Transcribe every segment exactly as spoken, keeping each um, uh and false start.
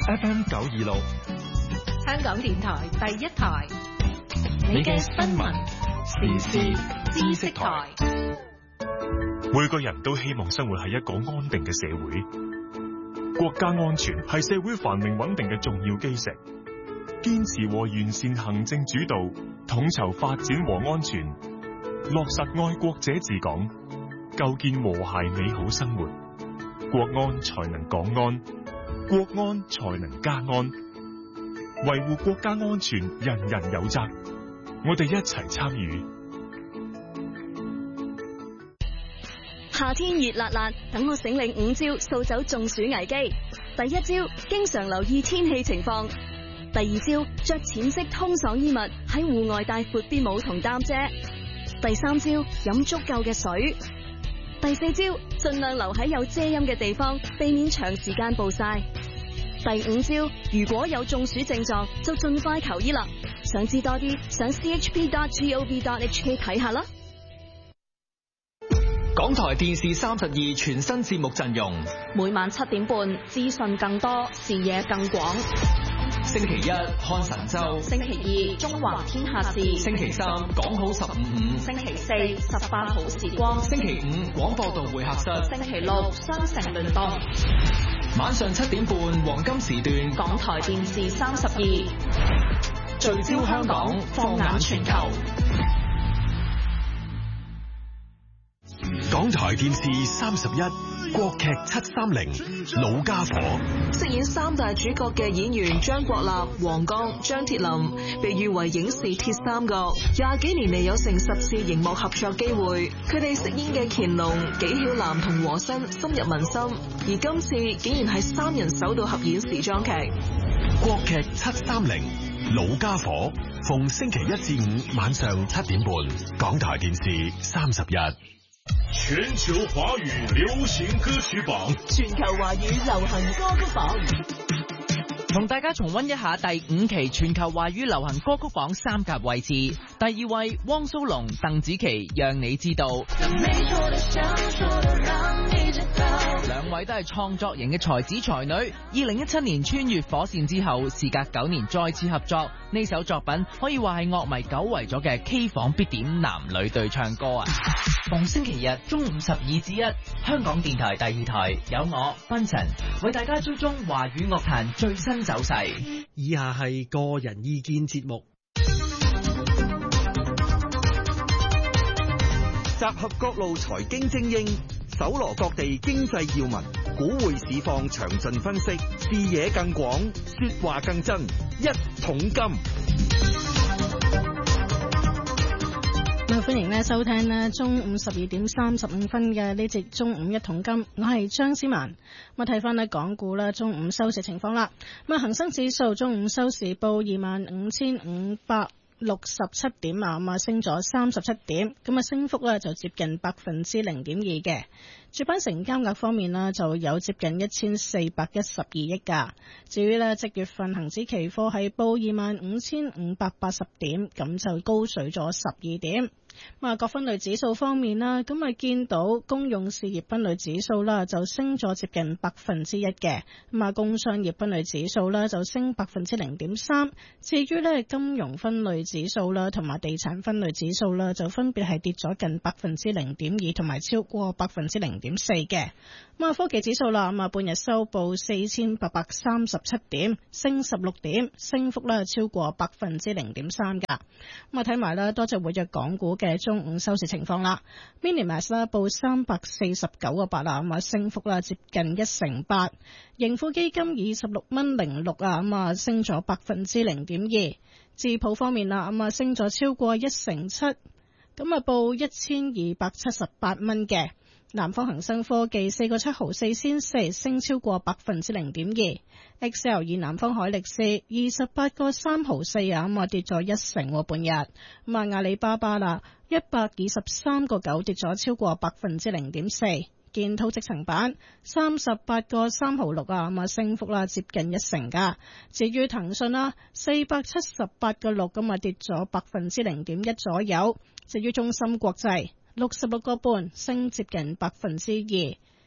F M 九二六， 香港電台第一台， 你嘅新聞時事知識台。 每個人都希望生活喺一個安定嘅社會，國家安全係社會繁榮穩定嘅重要基石。堅持和完善行政主導，統籌發展和安全，落實愛國者治港，構建和諧美好生活，國安才能港安，國安才能家安。維護國家安全，人人有責，我哋一齊參與。 夏天熱辣辣，等我醒領五招掃走中暑危機。第一招，經常留意天氣情況。第二招，着淺色通爽衣物，喺戶外帶闊啲帽同擔遮。第三招，飲足夠嘅水。第四招，盡量留喺有遮陰嘅地方，避免長時間暴曬。第五招，如果有中暑症狀，就盡快求醫啦。想知多啲，上 c h p dot gov dot h k 睇下啦。 港台電視三十二全新節目陣容， 每晚七點半，資訊更多，視野更廣。 星期一看神州， 星期二中華天下事， 星期三講好十五五， 星期四十八好時光， 星期五廣播道會客室， 星期六雙城聯動。 晚上七點半黃金時段， 港台電視三十二， 聚焦香港，放眼全球。 港台電視三十一，國劇七三零，老家伙。 飾演三大主角嘅演員張國立、黃剛、張鐵林，被譽為影視鐵三角，廿幾年嚟有成十次熒幕合作機會。佢哋飾演嘅乾隆、紀曉嵐同和珅深入民心，而今次竟然係三人首度合演時裝劇。 國劇七三零，老家伙，逢星期一至五晚上七點半，港台電視三十一。 全球華語流行歌曲榜， 全球華語流行歌曲榜， 同大家重溫一下第五期全球華語流行歌曲榜三甲位置。第二位汪蘇泷、鄧紫棋，讓你知道。兩位都係創作型嘅才子才女，二零一七年穿越火線之後，事隔九年再次合作，呢首作品可以話係樂迷久違咗嘅 K 房必點男女對唱歌啊！逢星期日中午十二至一，香港電台第二台有我芬晨為大家追蹤華語樂壇最新走勢。 以下係個人意見節目， 集合各路財經精英，搜羅各地經濟要聞，股匯市況詳盡分析，視野更廣，說話更真，一桶金。 咁歡迎咧收聽咧中午十二點三十五分嘅呢節中午一桶金，我係張思文。咁睇翻咧港股啦，中午收市情況啦。咁啊，恒生指數中午收市報二萬五千五百六十七點啊，咁啊升咗三十七點，咁啊升幅咧就接近百分之零點二嘅。主板成交額方面呢，就有接近一千四百一十二億噶。至於呢，即月份恒指期貨係報二萬五千五百八十點，咁就高水咗十二點。咁啊，各分類指數方面啦，咁啊見到公用事業分類指數啦，就升咗接近百分之一嘅。咁啊，工商業分類指數啦，就升百分之零點三。至於呢，金融分類指數啦，同埋地產分類指數啦，就分別係跌咗近百分之零點二，同埋超過百分之零點四嘅。咁啊，科技指數啦，咁啊半日收報四千八百三十七點，升十六點，升幅咧超過百分之零點三噶。咁啊睇埋啦，多隻活躍港股嘅中午收市情況啦。Minimax 啦報三百四十九個八啊，咁啊升幅啦接近一成八。盈富基金二十六蚊零六啊，咁啊升咗百分之零點二。智譜方面啦，咁啊升咗超過一成七，咁啊報一千二百七十八蚊嘅。南方恒生科技四個七毫四仙四，升超過百分之零點二。X L 以南方海力士二十八個三毫四啊，咁啊跌咗一成半日。咁啊阿里巴巴啦，一百二十三個九跌咗超過百分之零點四。建滔積層板三十八個三毫六啊，咁啊升幅啦接近一成噶。至於騰訊啦，四百七十八個六咁啊跌咗百分之零點一左右。至於中芯國際六十六個半升接近百分之二。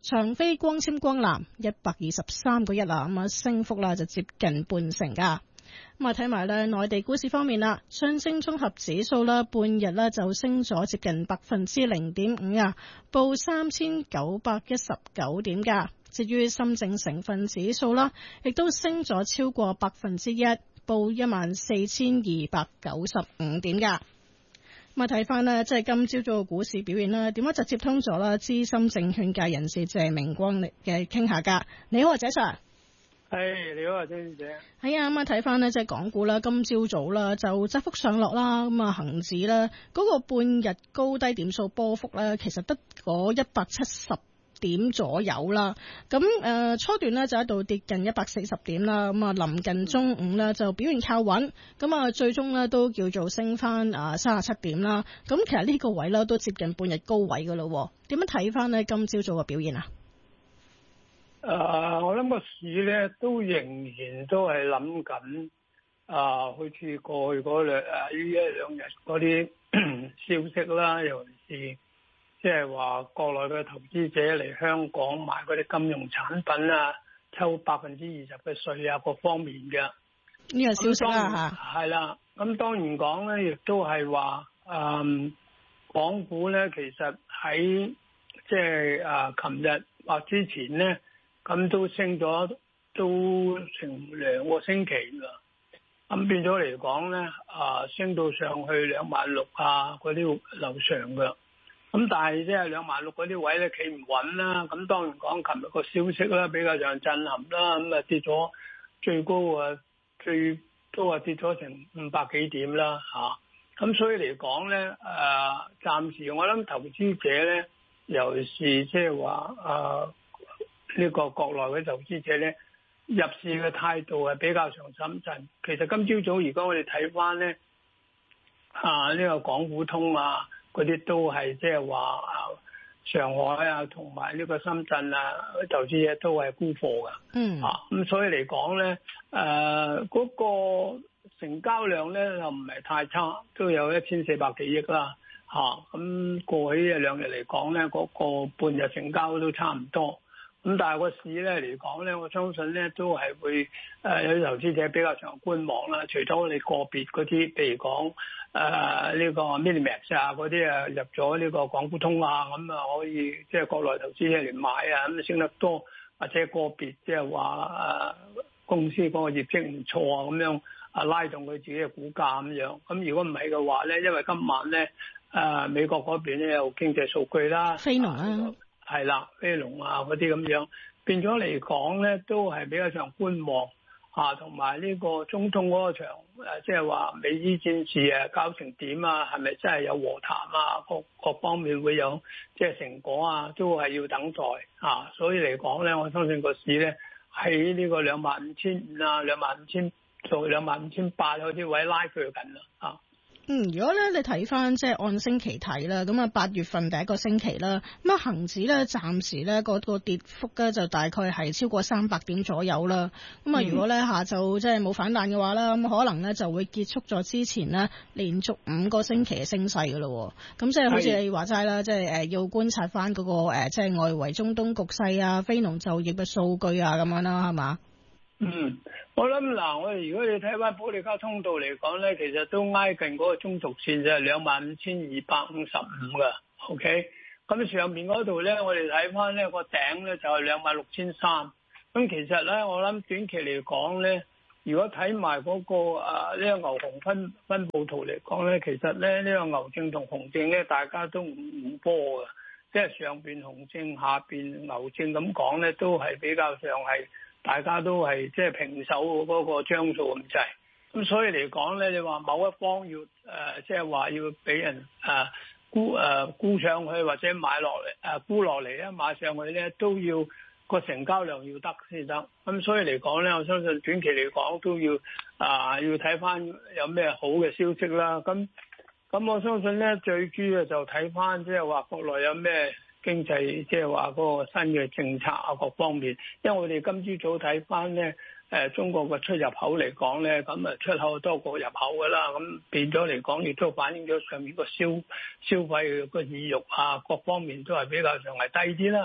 長飛光纖光纜一百二十三個一啦，咁啊升幅啦就接近半成噶。咁啊睇埋咧內地股市方面啦，上證綜合指數啦半日咧就升咗接近百分之零點五啊，報三千九百一十九點噶。至於深證成分指數啦，亦都升咗超過百分之一，報一萬四千二百九十五點噶。咁啊睇翻咧，即係今朝早嘅股市表現啦，點解就接通咗啦？資深證券界人士謝明光嚟嘅傾下噶。你好啊，謝 Sir。 係、hey, 你好啊，張小姐。 係啊，咁啊睇翻呢，即係港股啦，今朝早啦就窄幅上落啦，咁啊恒指咧嗰個半日高低點數波幅咧，其實得嗰一百七十點左右啦。咁誒、呃、初段呢，就喺度跌近一百四十點啦，咁啊臨近中午呢，就表現靠穩，咁啊最終呢，都叫做升翻啊三十七點啦。咁其實呢個位咧都接近半日高位噶咯。點樣睇翻呢？今朝早嘅表現啊？ 誒、uh, 我諗個市咧都仍然都係諗緊，啊，好似過去嗰兩誒呢一兩日嗰啲消息啦，尤其是即係話國內嘅投資者嚟香港買嗰啲金融產品啊，抽百分之二十嘅稅啊，各方面嘅呢個消息啦嚇。 係啦，咁當然講咧，亦都係話誒港股咧，其實喺即係誒琴日或之前咧。咁都升咗都成兩個星期啦，咁變咗嚟講咧，啊升到上去兩萬六啊嗰啲樓上嘅，咁但係即係兩萬六嗰啲位咧企唔穩啦，咁當然講琴日個消息咧比較上震撼啦，咁啊跌咗最高啊最都話跌咗成五百幾點啦嚇，咁所以嚟講咧，誒暫時我諗投資者咧，尤其是即係話啊。呢個國內嘅投資者咧，入市嘅態度係比較上審慎。其實今朝早如果我哋睇翻咧，啊呢個港股通啊嗰啲都係即係話啊上海啊同埋呢個深圳啊投資者都係沽貨㗎。嗯。啊咁所以嚟講咧，誒嗰個成交量咧又唔係太差，都有一千四百幾億啦。嚇咁過去一兩日嚟講咧，嗰個半日成交都差唔多。咁但係個市咧嚟講咧，我相信咧都係會誒有啲投資者比較上觀望啦。除咗你個別嗰啲，譬如講誒呢個 Minimax 啊嗰啲啊入咗呢個港股通啊，咁啊可以即係國內投資者嚟買啊，咁升得多，或者個別即係話誒公司嗰個業績唔錯啊，咁樣啊拉動佢自己嘅股價咁樣。咁如果唔係嘅話咧，因為今晚咧誒美國嗰邊咧有經濟數據啦， 非農啊。 係啦，飛龍啊嗰啲咁樣，變咗嚟講咧，都係比較上觀望啊，同埋呢個中東嗰個場誒，即係話美伊戰事啊，搞成點啊，係咪真係有和談啊？各各方面會有即係成果啊，都係要等待啊。所以嚟講咧，我相信個市咧喺呢個兩萬五千五啊，兩萬五千到兩萬五千八嗰啲位拉鋸緊啦啊。 嗯，如果咧你睇翻即係按星期睇啦，咁啊八月份第一個星期啦，咁啊恒指咧暫時咧個個跌幅咧就大概係超過三百點左右啦。咁啊如果咧下晝即係冇反彈嘅話啦，咁可能咧就會結束咗之前呢連續五個星期嘅升勢噶咯。咁即係好似你話齋啦，即係誒要觀察翻嗰個誒即係外圍中東局勢啊、非農就業嘅數據啊咁樣啦，係嘛？ 嗯，我諗嗱，我哋如果你睇翻保利加通道嚟講咧，其實都挨近嗰個中軸線就係兩萬五千二百五十五噶 ，OK。咁上面嗰度咧，我哋睇翻咧個頂咧就係兩萬六千三。咁其實咧，我諗短期嚟講咧，如果睇埋嗰個啊呢個牛熊分分佈圖嚟講咧，其實咧呢個牛證同熊證咧，大家都唔唔波嘅，即係上邊熊證，下邊牛證咁講咧，都係比較上係。大家都係即係平手嗰個張數咁滯，咁所以嚟講咧，你話某一方要誒，即係話要俾人誒沽誒沽上去，或者買落嚟誒沽落嚟咧，買上去咧都要個成交量要得先得。咁所以嚟講咧，我相信短期嚟講都要啊、呃、要睇翻有咩好嘅消息啦。咁咁我相信咧，最主要就睇翻即係話國內有咩。經濟即係話嗰個新嘅政策啊，各方面，因為我哋今朝早睇翻咧，誒中國嘅出入口嚟講咧，咁啊出口多過入口噶啦，咁變咗嚟講，亦都反映咗上面個消消費個意欲啊，各方面都係比較上係低啲啦，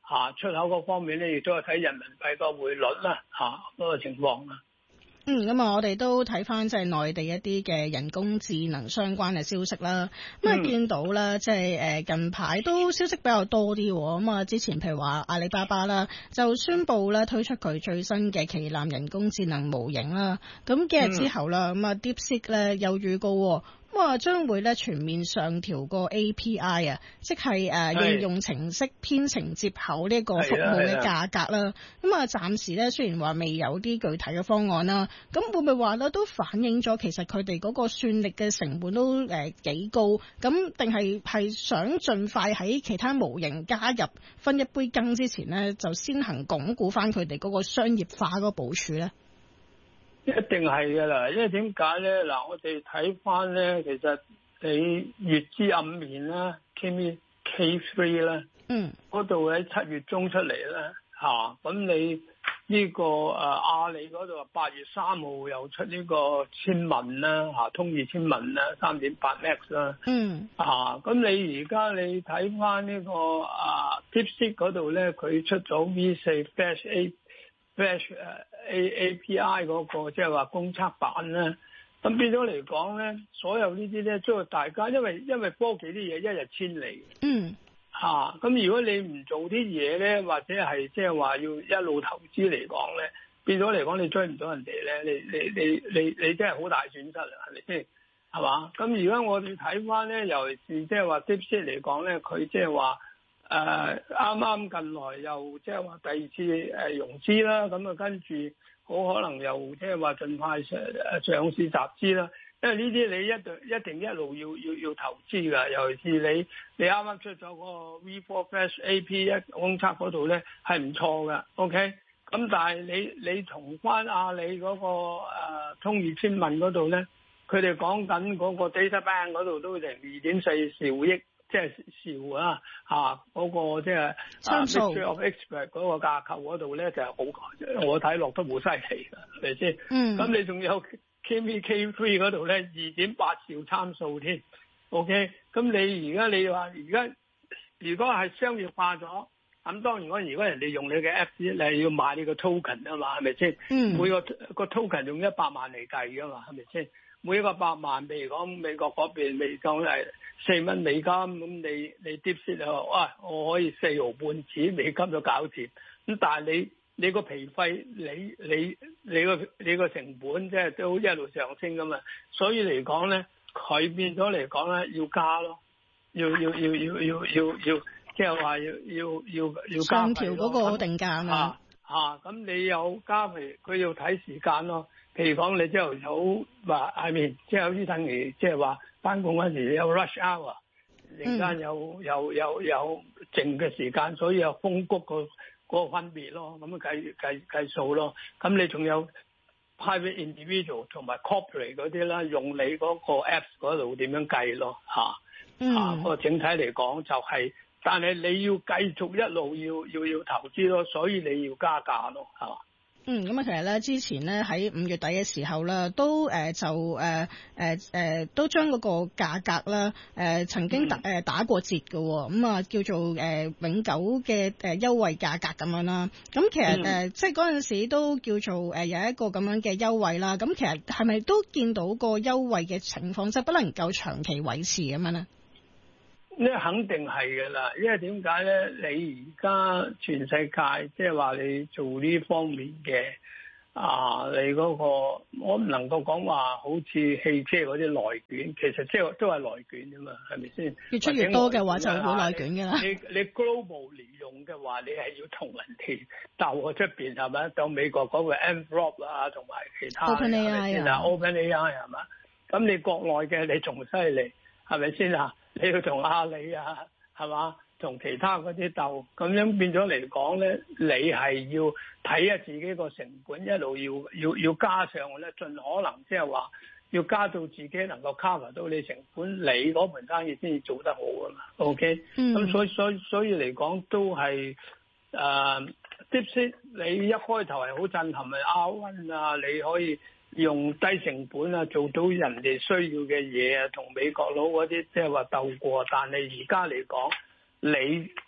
嚇出口嗰方面咧，亦都係睇人民幣個匯率啦嚇嗰個情況啦。 嗯，咁啊，我哋都睇翻即係內地一啲嘅人工智能相關嘅消息啦。咁啊、嗯，見到啦，即係誒近排都消息比較多啲。咁啊，之前譬如話阿里巴巴啦，就宣布咧推出佢最新嘅旗艦人工智能模型啦。咁幾日之後啦，咁啊、嗯、DeepSeek 咧又預告。咁啊，將會咧全面上調個 A P I 啊，即係誒應用程式編程接口呢個服務嘅價格啦。咁啊，暫時咧雖然話未有啲具體嘅方案啦，咁會唔會話咧都反映咗其實佢哋嗰個算力嘅成本都誒幾高？咁定係係想盡快喺其他模型加入分一杯羹之前咧，就先行鞏固翻佢哋嗰個商業化嗰個部署咧？ 一定係㗎啦，因為點解咧？嗱，我哋睇翻咧，其實你月之暗面啦 ，Kimi K 三咧，嗯，嗰度喺七月中出嚟咧，嚇、啊，咁你呢、這個誒、啊、阿里嗰度八月三號又出呢個千問啦，嚇、啊，通義千問啦，三點八 Max 啦，嗯，啊，咁你而家你睇翻呢個啊 DeepSeek 嗰度咧，佢出咗 V 四 Flash A Flash 誒 A A P I 嗰、那個即係話公測版咧，咁變咗嚟講咧，所有呢啲咧，即係大家因為因為科技啲嘢一日千里，嗯，嚇、啊，咁如果你唔做啲嘢咧，或者係即係話要一路投資嚟講咧，變咗嚟講你追唔到人哋咧，你你你你你真係好大損失啊，係咪先？係嘛？咁而家我哋睇翻咧，尤其是即係話 DeepSeek 嚟講咧，佢即係話。誒啱啱近來又即係話第二次誒融資啦，咁啊跟住好可能又即係話盡快上上市集資啦，因為呢啲你一定一定一路要要要投資㗎，尤其是你你啱啱出咗嗰個 V 四 Flash A P 一公測嗰度咧係唔錯㗎 ，OK，咁但係你你同翻阿里嗰、嗰個、呃、通義千問嗰度咧，佢哋講緊嗰個 data bank 嗰度都成二點四兆億。即係兆啊嚇嗰個即係 Mixture of Expert 嗰個架構嗰度咧就係好，我睇落都好犀利㗎，係咪先？嗯。咁你仲有 Kimi K 三嗰度咧二點八兆參數添 ，OK？咁你而家你話而家如果係商業化咗，咁當然我如果人哋用你嘅 App， 你要買你個 token 啊嘛，係咪先？嗯。每個個 token 用一百萬嚟計㗎嘛，係咪先？每一個百萬，譬如講美國嗰邊未講係四蚊美金，咁你你 DeepSeek啊，哇，我可以四毫半紙美金就搞掂。咁但係你你個皮費，你你你個你個成本即係都一路上升噶嘛。所以嚟講咧，佢變咗嚟講咧要加咯，要要要要要要要，即係話要要要要加上調嗰個定價嘛。嚇嚇，咁你有加皮，佢要睇時間咯。譬如講你朝頭早話係面，即係有啲等於即係話翻工嗰時有 rush hour，陣間有有有有靜嘅時間，所以有風谷個嗰個分別咯，咁啊計計計數咯。咁你仲有 private individual 同埋 corporate 嗰啲啦，用你嗰個 apps 嗰度點樣計咯嚇？嗯，啊，個整體嚟講就係、是，但係你要繼續一路要要要投資咯，所以你要加價咯，係嘛？ 嗯，咁啊，其實咧之前咧喺五月底嘅時候咧，都誒、呃、就誒誒誒都將嗰個價格啦誒、呃、曾經打誒、呃、打過折嘅，咁啊叫做誒、呃、永久嘅誒優惠價格咁樣啦。咁其實誒、呃、即係嗰陣時都叫做誒有一個咁樣嘅優惠啦。咁其實係咪都見到個優惠嘅情況，即係不能夠長期維持咁樣咧？ 呢肯定係嘅啦，因為點解咧？你而家全世界即係話你做呢方面嘅啊，你嗰個我唔能夠講話好似汽車嗰啲內卷，其實即係都係內卷啫嘛，係咪先？ 越出越多嘅話就會內卷嘅啦。 你你 global 嚟用嘅話，你係要同人哋鬥喺出邊係咪？到美國嗰個 Anthropic 啊，同埋其他 OpenAI 啊 ，OpenAI 係嘛？咁你國內嘅你仲犀利係咪先啊？你要同阿里啊，係嘛？同其他嗰啲鬥，咁樣變咗嚟講咧，你係要睇下自己個成本，一路要要要加上咧，盡可能即係話要加到自己能夠 cover 到你成本，你嗰盤生意先至做得好啊嘛。OK，咁、嗯、所以所以所以嚟講都係誒 DeepSeek 你一開頭係好震撼嘅 R 一啊，你可以用低成本啊，做到人哋需要嘅嘢啊，同美國佬嗰啲即係話鬥過。但係而家嚟講，你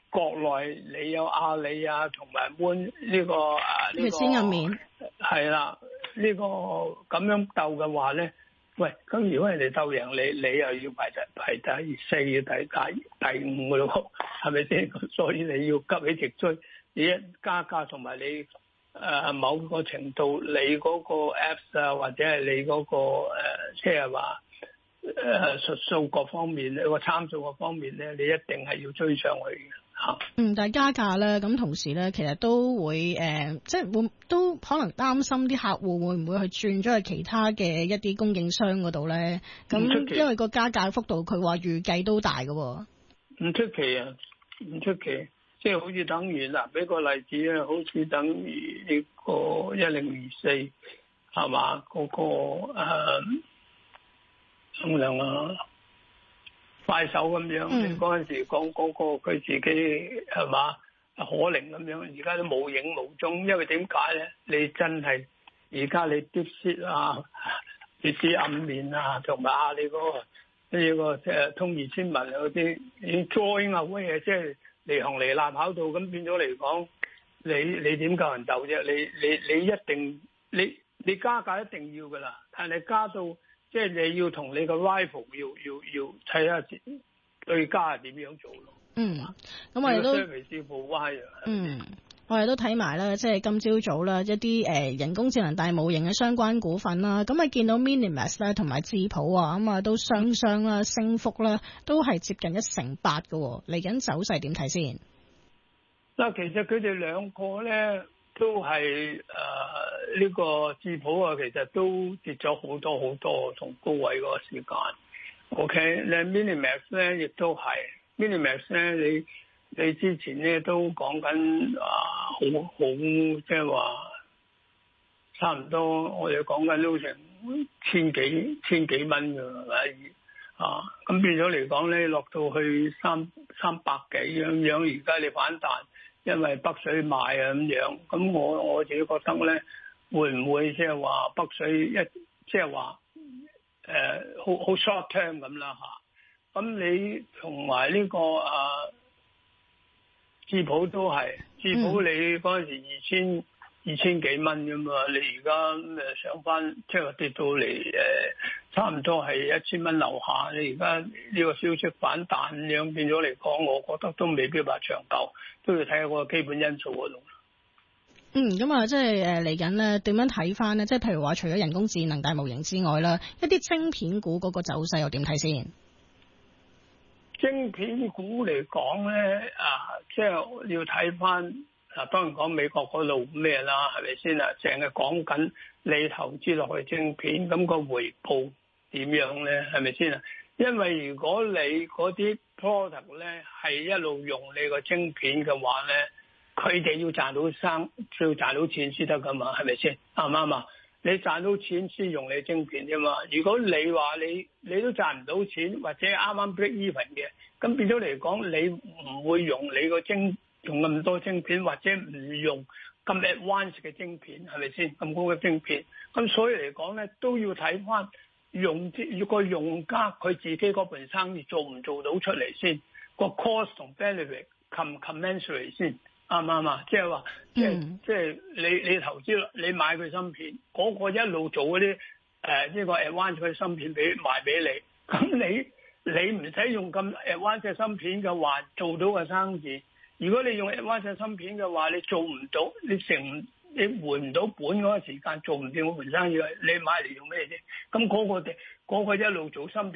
國內你有阿里啊，同埋 Moon 呢個啊呢、呢個千人面係啦，呢、呢個咁樣鬥嘅話咧，喂，咁如果人哋鬥贏你，你又要排第排第四、第第第五嘅咯，係咪先？所以你要急起直追，你一加價同埋你誒、呃、某個程度，你嗰個 Apps 啊，或者係你嗰、嗰個誒，即係話。誒，術數各方面呢個參數各方面咧，你一定係要追上去嘅吓。 嗯，但係加價咧，咁同時咧，其實都會誒、呃，即係會都可能擔心啲客戶會唔會去轉咗去其他嘅一啲供應商嗰度咧？咁因為個加價幅度，佢話預計都大嘅。 唔出奇啊，唔出奇，即係好似等於嗱，俾個例子啊，好似等於呢個一零二四係嘛，嗰、那個誒。呃咁樣啊，快手咁樣，你嗰陣時講嗰個佢自己係嘛可靈咁樣，而家都冇影冇蹤，因為點解咧？你真係而家你 DeepSeek 啊，你啲暗面啊，同埋啊你嗰個呢個誒通義千文嗰啲，已經 join away 啊，即係離行離立跑道咁變咗嚟講，你你點夠人鬥啫？你你你一定你你加價一定要噶啦，但係加到。即係你要同你個 rival 要要要睇下對家係點樣做咯。 嗯，咁我哋都嗯， 我哋都睇埋啦，即係今朝早啦，一啲誒人工智能大模型嘅相關股份啦，咁啊見到 Minimax 咧同埋智譜啊，咁啊都雙雙啦，升幅啦都係接近一成八嘅，嚟緊走勢點睇先？ 嗱，其實佢哋兩個咧。都係誒呢個智譜啊，其實都跌咗好多好多，從高位嗰個時間。OK，你 Minimax 咧亦都係 Minimax 咧，你你之前咧都講緊啊，好好即係話差唔多，我哋講緊都成千幾千幾蚊㗎，係咪啊？咁變咗嚟講咧，落到去三三百幾咁樣，而家你反彈。因為北水買啊咁樣，咁我我自己覺得咧，會唔會即係話北水一即係話誒好好 short term 咁啦嚇？咁你同埋呢個啊智譜都係智譜，你嗰陣時二千二千幾蚊㗎嘛，你而家誒上翻即係跌到嚟誒差唔多係一千蚊樓下，你而家呢個消息反彈咁樣變咗嚟講，我覺得都未必話長久。都要睇下個基本因素嗰度。 嗯，咁啊，即係誒嚟緊咧，點樣睇翻咧？即係譬如話，除咗人工智能大模型之外啦，一啲晶片股嗰個走勢又點睇先？ 晶片股嚟講咧，啊，即係要睇翻啊，當然講美國嗰度咩啦，係咪先啊？淨係講緊你投資落去晶片，咁個回報點樣咧？係咪先啊？因為如果你嗰啲 product 咧係一路用你個晶片嘅話咧，佢哋要賺到生，要賺到錢先得噶嘛，係咪先？啱唔啱啊？你賺到錢先用你晶片啫嘛。如果你話你你都賺唔到錢，或者啱啱 break even 嘅，咁變咗嚟講，你唔會用你個晶用咁多晶片，或者唔用咁 advanced 嘅晶片，係咪先？咁高嘅晶片，咁所以嚟講咧，都要睇翻。用啲個用家佢自己嗰盤生意做唔做到出嚟先，個 cost 同 benefit com commensurate 先，啱唔啱啊？即係話，即係即係你你投資你買佢芯片，嗰、那個一路做嗰啲誒呢個 advanced 嘅芯片俾賣俾你，咁你你唔使用咁 advanced 嘅芯片嘅話，做到個生意。如果你用 advanced 嘅芯片嘅話，你做唔到，你成。你回唔到本嗰個時間，做唔掂嗰盤生意，你買嚟用咩啫？咁嗰個哋嗰個一路做芯片。